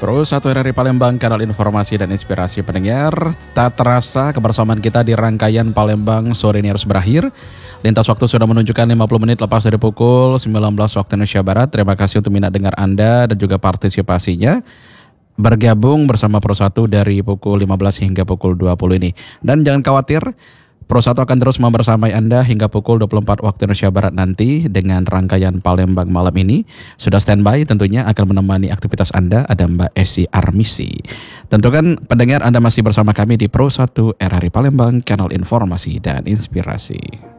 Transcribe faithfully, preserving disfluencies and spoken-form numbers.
Pro satu R R I Palembang, kanal informasi dan inspirasi pendengar. Tak terasa kebersamaan kita di rangkaian Palembang sore ini harus berakhir. Lintas waktu sudah menunjukkan lima puluh menit lepas dari pukul sembilan belas waktu Indonesia Barat. Terima kasih untuk minat dengar Anda dan juga partisipasinya. Bergabung bersama Pro satu dari pukul lima belas hingga pukul dua puluh ini. Dan jangan khawatir, Pro satu akan terus membersamai Anda hingga pukul dua puluh empat waktu Indonesia Barat nanti dengan rangkaian Palembang malam ini. Sudah standby tentunya akan menemani aktivitas Anda, ada Mbak Esi Armisi. Tentu kan pendengar Anda masih bersama kami di Pro satu R R I Palembang, kanal informasi dan inspirasi.